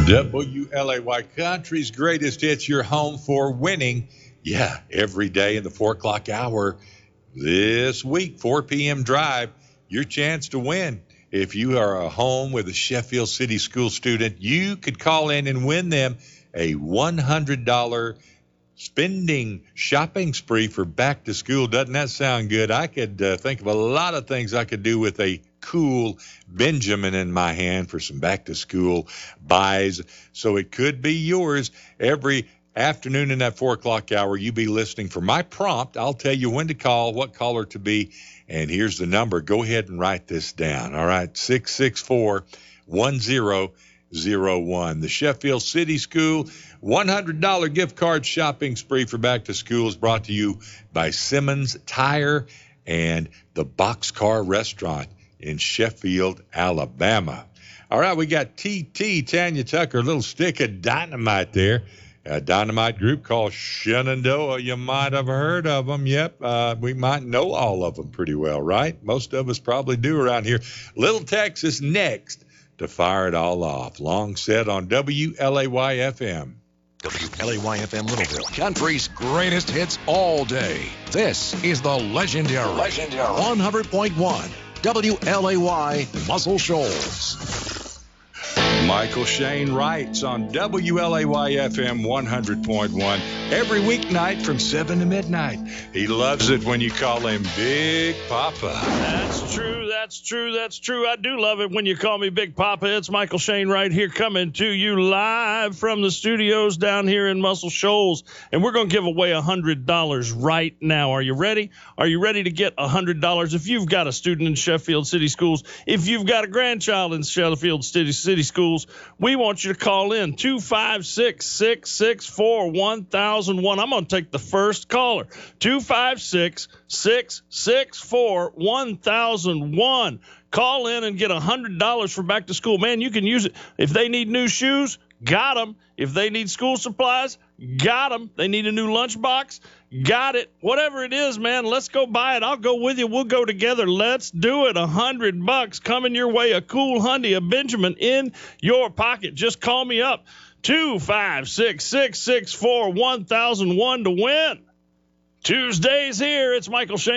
WLAY Country's Greatest Hits, your home for winning. Yeah, every day in the 4 o'clock hour. This week, 4 p.m. drive, your chance to win. If you are a home with a Sheffield City School student, you could call in and win them a $100 spending shopping spree for back to school. Doesn't that sound good? I could think of a lot of things I could do with a cool Benjamin in my hand for some back to school buys. So it could be yours every afternoon in that 4 o'clock hour. You be listening for my prompt. I'll tell you when to call, what caller to be. And here's the number. Go ahead and write this down. All right. 664-1001. The Sheffield City School $100 gift card shopping spree for back to school is brought to you by Simmons Tire and the Boxcar Restaurant in Sheffield, Alabama. All right, we got TT, Tanya Tucker, a little stick of dynamite there. A dynamite group called Shenandoah. You might have heard of them. Yep, we might know all of them pretty well, right? Most of us probably do around here. Little Texas next to fire it all off. Long set on WLAY-FM. WLAY-FM Littleville, country's greatest hits all day. This is the legendary 100.1 WLAY Muscle Shoals. Michael Shane writes on WLAY-FM 100.1 every weeknight from 7 to midnight. He loves it when you call him Big Papa. That's true. That's true. That's true. I do love it when you call me Big Papa. It's Michael Shane right here coming to you live from the studios down here in Muscle Shoals. And we're going to give away $100 right now. Are you ready? Are you ready to get $100? If you've got a student in Sheffield City Schools, if you've got a grandchild in Sheffield City Schools, we want you to call in 256-664-1001. I'm going to take the first caller. 256-664-1001. Call in and get $100 for back to school. Man, you can use it. If they need new shoes, got them. If they need school supplies, got them. They need a new lunchbox, got it. Whatever it is, man, let's go buy it. I'll go with you. We'll go together. Let's do it. $100 coming your way. A cool Hyundai, a Benjamin in your pocket. Just call me up. 256-664-1001 to win. Tuesday's here. It's Michael Shane.